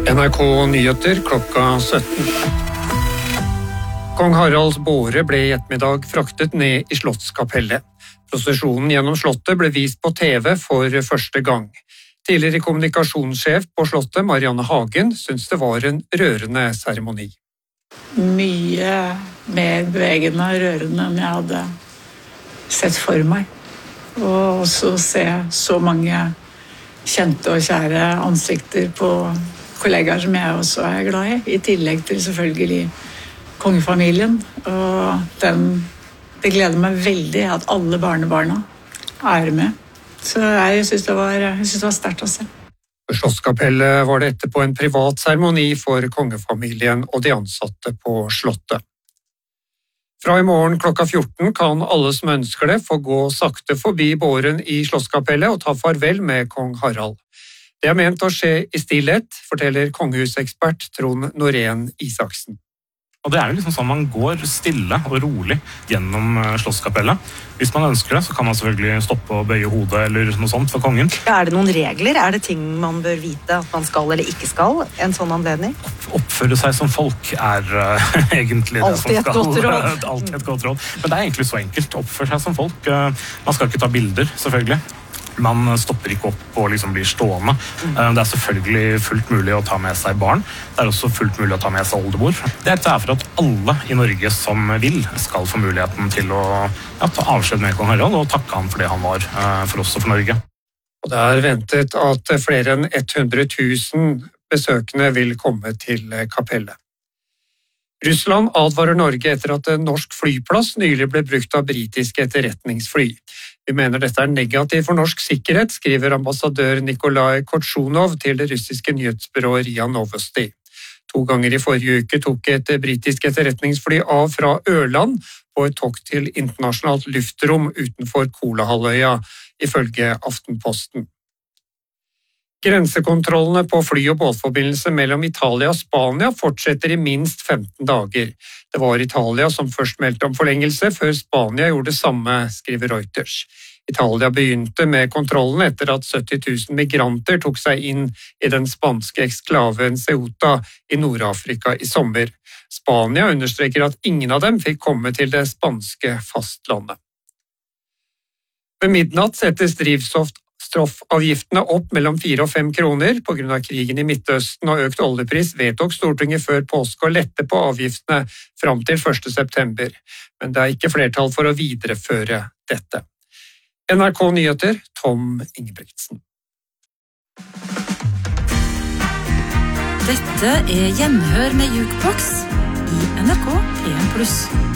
NRK Nyheter klokka 17. Kong Haralds båre ble i ettermiddag fraktet ned i Slottskapellet. Prosesjonen gjennom slottet ble vist på TV for første gang. Tidligere kommunikasjonssjef på slottet, Marianne Hagen, syntes det var en rørende seremoni. Mye mer bevegende og rørende enn jeg hadde sett for meg. Og også se så mange kjente og kjære ansikter på kollegaer som jeg også er glad i. I tillegg til selvfølgelig kongefamilien. Og det gleder meg veldig at alle barnebarna er med. Så jeg synes det var sterkt å se. På Slottskapellet var det etterpå en privat seremoni for kongefamilien og de ansatte på slottet. Fra i morgen klokka 14 kan alle som ønsker det få gå sakte forbi båren i Slottskapellet og ta farvel med kong Harald. Det er ment å skje i stillhet, forteller kongehusekspert Trond Norén Isaksen. Og det er jo liksom sånn man går stille og rolig gjennom Slottskapellet. Hvis man ønsker det, så kan man selvfølgelig stoppe og bøye hodet eller noe sånt for kongen. Ja, er det noen regler? Er det ting man bør vite at man skal eller ikke skal en sånn anledning? Oppføre seg som folk er egentlig det som skal. Alltid et godt råd. Men det er egentlig så enkelt. Oppføre seg som folk. Man skal ikke ta bilder, selvfølgelig. Man stopper ikke opp og liksom blir stående. Det er selvfølgelig fullt mulig å ta med seg barn. Det er også fullt mulig å ta med seg oldemor. Dette er for at alle i Norge som vil skal få muligheten til å ta avskjed med kong Harald og takke han for det han var for oss og for Norge. Og det er ventet at flere enn 100 000 besøkende vil komme til kapellet. Russland advarer Norge etter at en norsk flyplass nylig ble brukt av britiske etterretningsfly. Vi mener dette er negativt for norsk sikkerhet, skriver ambassadør Nikolai Kortsjunov til det russiske nyhetsbyrået RIA Novosti. 2 ganger i forrige uke tok et britisk etterretningsfly av fra Ørland på et tokt til internasjonalt luftrom utenfor Kolahalvøya, ifølge Aftenposten. Grensekontrollene på fly- og båtforbindelse mellom Italia og Spania fortsetter i minst 15 dager. Det var Italia som først meldte om forlengelse, før Spania gjorde det samme, skriver Reuters. Italia begynte med kontrollen etter at 70 000 migranter tok seg inn i den spanske eksklaven Ceuta i Nord-Afrika i sommer. Spania understreker at ingen av dem fikk komme til det spanske fastlandet. Ved midnatt settes drivstoffavgiftene opp mellom 4 og 5 kroner. På grunn av krigen i Midtøsten og økt oljepris vedtok Stortinget før påske å lette på avgiftene fram til 1. september. Men det er ikke flertall for å videreføre dette. NRK Nyheter, Tom Ingebrigtsen. Dette er Gjenhør med Jukebox i NRK P1+.